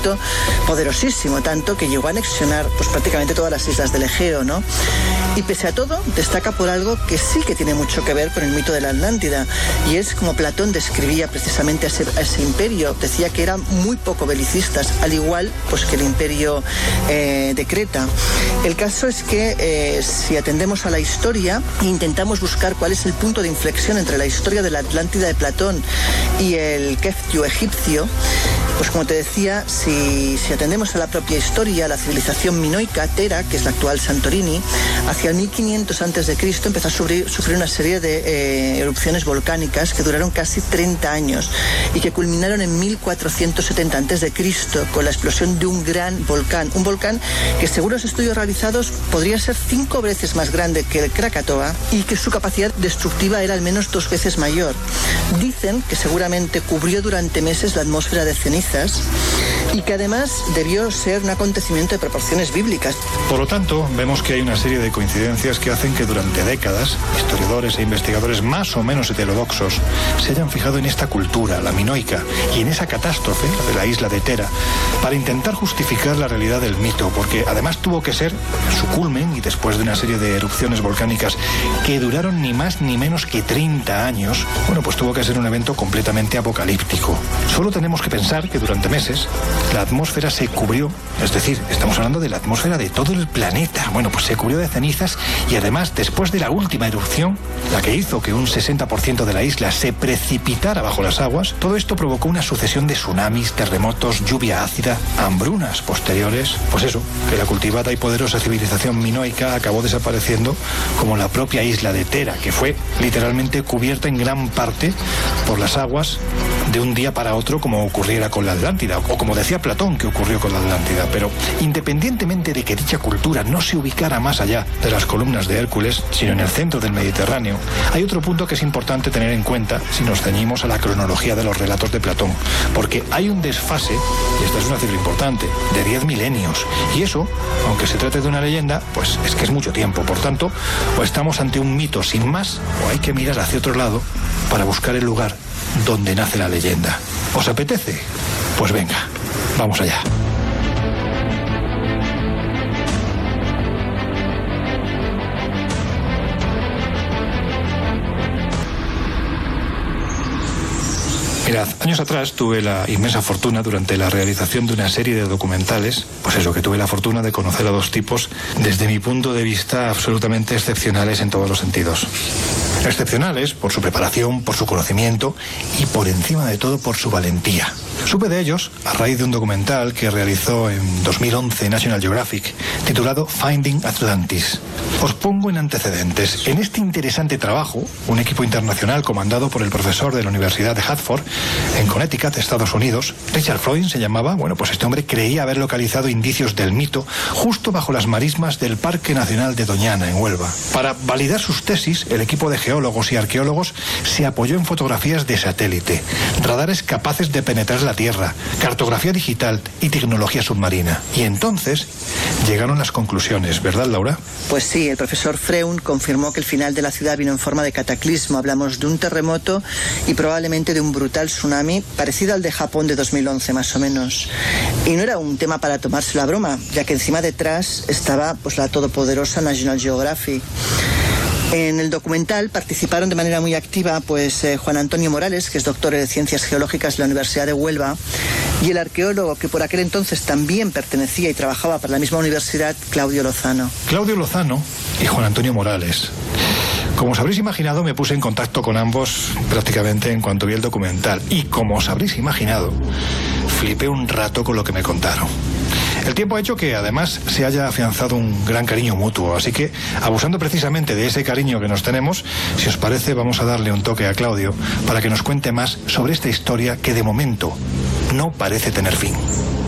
ejército poderosísimo, tanto que llegó a anexionar pues prácticamente todas las islas del Egeo, ¿no? Y pese a todo, destaca por algo que sí que tiene mucho que ver con el mito de la Atlántida, y es como Platón describía precisamente a ese imperio. Decía que eran muy poco belicistas, al igual pues que el imperio de Creta. El caso es que si atendemos a la historia e intentamos buscar cuál es el punto de inflexión entre la historia de la Atlántida de Platón y el Keftiu egipcio, pues como te decía, si atendemos a la propia historia, la civilización minoica, Tera, que es la actual Santorini, hacia el 1500 a.C. empezó a sufrir una serie de erupciones volcánicas que duraron casi 30 años y que culminaron en 1470 a.C. con la explosión de un gran volcán. Un volcán que, según los estudios realizados, podría ser 5 veces más grande que el Krakatoa y que su capacidad destructiva era al menos 2 veces mayor. Dicen que seguramente cubrió durante meses la atmósfera de cenizas y que además debió ser un acontecimiento de proporciones bíblicas. Por lo tanto, vemos que hay una serie de coincidencias que hacen que durante décadas historiadores e investigadores más o menos heterodoxos se hayan fijado en esta cultura, la minoica, y en esa catástrofe, la de la isla de Tera, para intentar justificar la realidad del mito, porque además tuvo que ser su culmen y después de una serie de erupciones volcánicas que duraron ni más ni menos que 30 años, bueno, pues tuvo que ser un evento completamente apocalíptico. Solo tenemos que pensar que durante meses la atmósfera se cubrió, es decir, estamos hablando de la atmósfera de todo el planeta. Bueno, pues se cubrió de cenizas y además después de la última erupción, la que hizo que un 60% de la isla se precipitara bajo las aguas, todo esto provocó una sucesión de tsunamis, terremotos, lluvia ácida, hambrunas posteriores. Pues eso, que la cultivada y poderosa civilización minoica acabó desapareciendo como la propia isla de Tera, que fue literalmente cubierta en gran parte por las aguas de un día para otro, como ocurriera con la Atlántida, o como decía Platón que ocurrió con la Atlántida. Pero independientemente de que dicha cultura no se ubicara más allá de las columnas de Hércules, sino en el centro del Mediterráneo, hay otro punto que es importante tener en cuenta si nos ceñimos a la cronología de los relatos de Platón, porque hay un desfase, y esta es una cifra importante, de 10 milenios, y eso, aunque se trate de una leyenda, pues es que es mucho tiempo. Por tanto, o estamos ante un mito sin más, o hay que mirar hacia otro lado para buscar el lugar donde nace la leyenda. ¿Os apetece? Pues venga, vamos allá. Mirad, años atrás tuve la inmensa fortuna durante la realización de una serie de documentales, pues eso, que tuve la fortuna de conocer a dos tipos, desde mi punto de vista, absolutamente excepcionales en todos los sentidos. Excepcionales por su preparación, por su conocimiento y por encima de todo por su valentía. Supe de ellos a raíz de un documental que realizó en 2011 National Geographic, titulado Finding Atlantis. Os pongo en antecedentes. En este interesante trabajo, un equipo internacional comandado por el profesor de la Universidad de Hartford, en Connecticut, Estados Unidos, Richard Freund se llamaba, bueno, pues este hombre creía haber localizado indicios del mito justo bajo las marismas del Parque Nacional de Doñana, en Huelva. Para validar sus tesis, el equipo de geólogos y arqueólogos se apoyó en fotografías de satélite, radares capaces de penetrar la Tierra, cartografía digital y tecnología submarina. Y entonces llegaron las conclusiones, ¿verdad, Laura? Pues sí, el profesor Freund confirmó que el final de la ciudad vino en forma de cataclismo. Hablamos de un terremoto y probablemente de un brutal tsunami parecido al de Japón de 2011 más o menos. Y no era un tema para tomarse la broma, ya que encima detrás estaba pues la todopoderosa National Geographic. En el documental participaron de manera muy activa Juan Antonio Morales, que es doctor en Ciencias Geológicas de la Universidad de Huelva, y el arqueólogo que por aquel entonces también pertenecía y trabajaba para la misma universidad, Claudio Lozano. Claudio Lozano y Juan Antonio Morales. Como os habréis imaginado, me puse en contacto con ambos prácticamente en cuanto vi el documental. Y como os habréis imaginado, flipé un rato con lo que me contaron. El tiempo ha hecho que además se haya afianzado un gran cariño mutuo, así que, abusando precisamente de ese cariño que nos tenemos, si os parece vamos a darle un toque a Claudio para que nos cuente más sobre esta historia que de momento no parece tener fin.